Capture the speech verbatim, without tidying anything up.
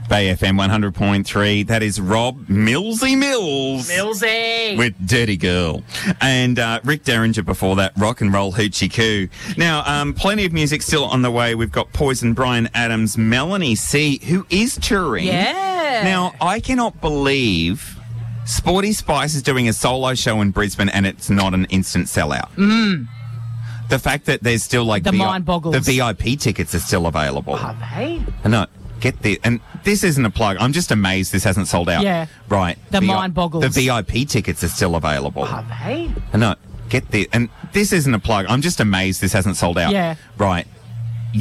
Bay F M one hundred point three. That is Rob Millsy Mills. Millsy! With Dirty Girl. And uh, Rick Derringer before that, Rock and Roll Hoochie Coo. Now, um, plenty of music still on the way. We've got Poison, Bryan Adams, Melanie C, who is touring. Yeah. Now, I cannot believe Sporty Spice is doing a solo show in Brisbane and it's not an instant sellout. Mm. The fact that there's still like The V I- mind boggles. the V I P tickets are still available. Are they? No, get this. And this isn't a plug. I'm just amazed this hasn't sold out. Yeah. Right. The V I- mind boggles. The V I P tickets are still available. Are they? No, get this. And this isn't a plug. I'm just amazed this hasn't sold out. Yeah. Right.